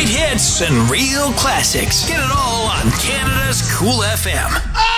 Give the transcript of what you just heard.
Great hits and real classics. Get it all on Canada's Cool FM.